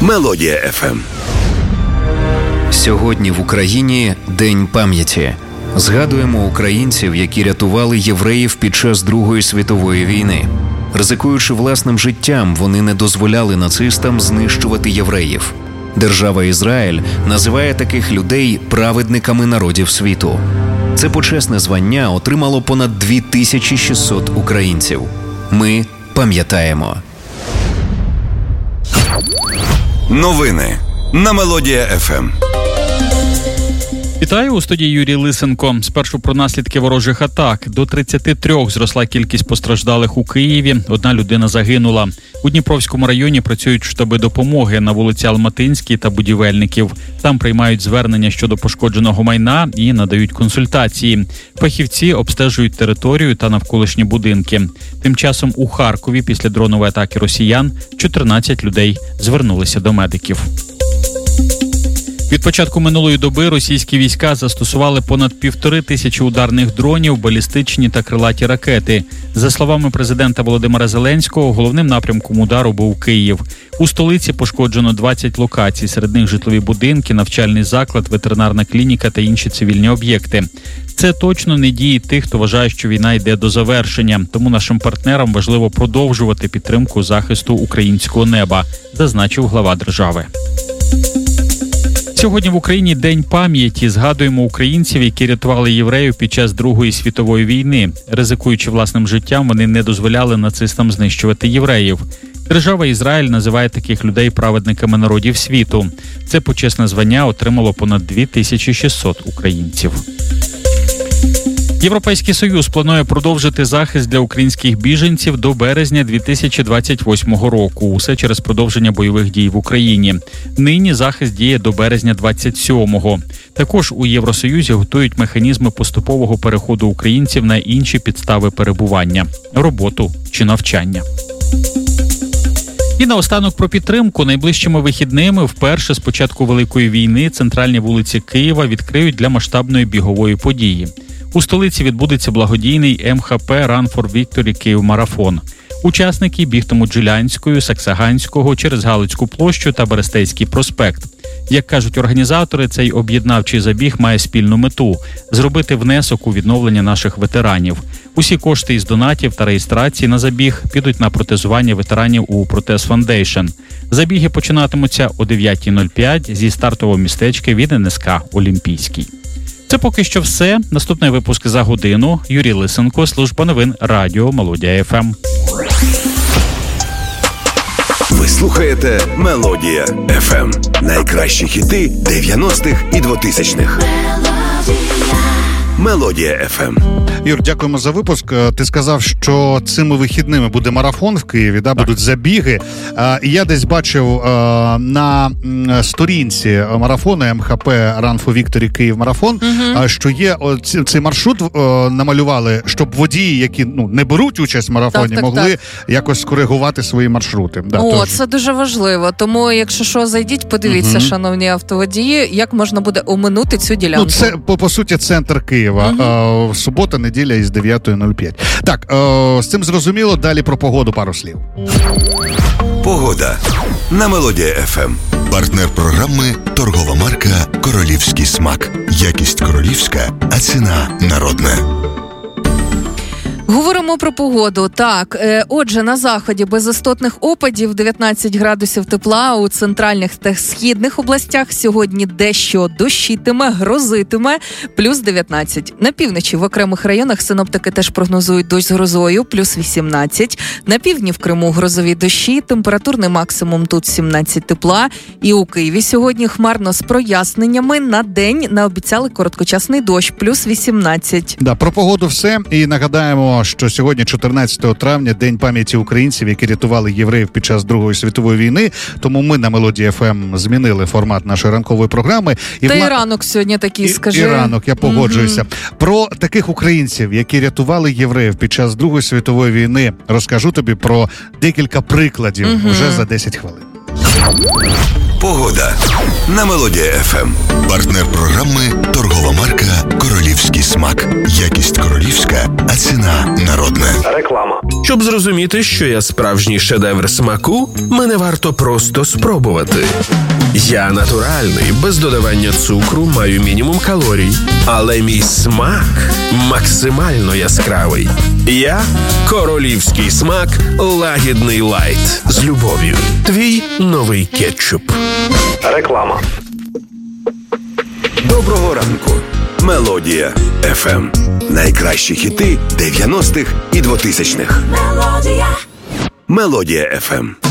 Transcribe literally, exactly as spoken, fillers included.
Мелодія еф ем. Сьогодні в Україні День пам'яті. Згадуємо українців, які рятували євреїв під час Другої світової війни. Ризикуючи власним життям, вони не дозволяли нацистам знищувати євреїв. Держава Ізраїль називає таких людей праведниками народів світу. Це почесне звання отримало понад дві тисячі шістсот українців. Ми пам'ятаємо. Новини на Мелодія еф ем. Вітаю, у студії Юрій Лисенко. Спершу про наслідки ворожих атак. До тридцяти трьох зросла кількість постраждалих у Києві. Одна людина загинула. У Дніпровському районі працюють штаби допомоги на вулиці Алматинській та Будівельників. Там приймають звернення щодо пошкодженого майна і надають консультації. Фахівці обстежують територію та навколишні будинки. Тим часом у Харкові після дронової атаки росіян чотирнадцять людей звернулися до медиків. Від початку минулої доби російські війська застосували понад півтори тисячі ударних дронів, балістичні та крилаті ракети. За словами президента Володимира Зеленського, головним напрямком удару був Київ. У столиці пошкоджено двадцять локацій, серед них житлові будинки, навчальний заклад, ветеринарна клініка та інші цивільні об'єкти. Це точно не дії тих, хто вважає, що війна йде до завершення. Тому нашим партнерам важливо продовжувати підтримку захисту українського неба, зазначив глава держави. Сьогодні в Україні День пам'яті. Згадуємо українців, які рятували євреїв під час Другої світової війни. Ризикуючи власним життям, вони не дозволяли нацистам знищувати євреїв. Держава Ізраїль називає таких людей праведниками народів світу. Це почесне звання отримало понад дві тисячі шістсот українців. Європейський Союз планує продовжити захист для українських біженців до березня дві тисячі двадцять восьмого року. Усе через продовження бойових дій в Україні. Нині захист діє до березня двадцять сьомого. Також у Євросоюзі готують механізми поступового переходу українців на інші підстави перебування – роботу чи навчання. І наостанок про підтримку. Найближчими вихідними вперше з початку Великої війни центральні вулиці Києва відкриють для масштабної бігової події. У столиці відбудеться благодійний ем ха пе Run for Victory Київ-марафон. Учасники бігтимуть Жилянською, Саксаганського, через Галицьку площу та Берестейський проспект. Як кажуть організатори, цей об'єднавчий забіг має спільну мету – зробити внесок у відновлення наших ветеранів. Усі кошти із донатів та реєстрації на забіг підуть на протезування ветеранів у Протез Фондейшн. Забіги починатимуться о дев'ята нуль п'ять зі стартового містечка від ен ес ка «Олімпійський». Це поки що все. Наступний випуск за годину. Юрій Лисенко, служба новин Радіо Мелодія еф ем. Ви слухаєте Мелодія еф ем. Найкращі хіти дев'яностих і двотисячних. Мелодія еф ем. Юр, дякуємо за випуск. Ти сказав, що цими вихідними буде марафон в Києві, да, будуть забіги. І я десь бачив на сторінці марафону ем ха пе Run for Victory Київ-марафон, угу. що є цей маршрут намалювали, щоб водії, які ну не беруть участь в марафоні, так, так, могли так. якось скоригувати свої маршрути. Да, О, тож. Це дуже важливо. Тому, якщо що, зайдіть, подивіться, угу. шановні автоводії, як можна буде оминути цю ділянку. Ну, це, по, по суті, центр Києва. Угу. Субота, неділя із дев'ята нуль п'ять. Так, е, з цим зрозуміло, далі про погоду пару слів. Погода на Мелодія еф ем. Партнер програми – торгова марка «Королівський смак». Якість королівська, а ціна народна. Говоримо про погоду. Так, е, отже, на заході без істотних опадів, дев'ятнадцять градусів тепла, у центральних та східних областях сьогодні дещо дощитиме, грозитиме, плюс дев'ятнадцять. На півночі в окремих районах синоптики теж прогнозують дощ з грозою, плюс вісімнадцять. На півдні в Криму грозові дощі, температурний максимум тут сімнадцять тепла. І у Києві сьогодні хмарно з проясненнями, на день наобіцяли короткочасний дощ, плюс вісімнадцять. Да, про погоду все. І нагадаємо, що сьогодні, чотирнадцятого травня, День пам'яті українців, які рятували євреїв під час Другої світової війни. Тому ми на Мелодії еф ем змінили формат нашої ранкової програми. І Та вла... і ранок сьогодні такий, скажи. І, і ранок, я погоджуюся. Mm-hmm. Про таких українців, які рятували євреїв під час Другої світової війни, розкажу тобі про декілька прикладів mm-hmm. вже за десять хвилин. Погода на Мелодія еф ем. Партнер програми торгова марка «Королівський смак». Якість королівська, а ціна народна. Реклама. Щоб зрозуміти, що я справжній шедевр смаку, мене варто просто спробувати. Я натуральний, без додавання цукру, маю мінімум калорій. Але мій смак максимально яскравий. Я – королівський смак лагідний лайт. З любов'ю. Твій новий кетчуп. Реклама. Доброго ранку. Мелодія еф ем. Найкращі хіти дев'яностих і двотисячних. Мелодія. Мелодія еф ем.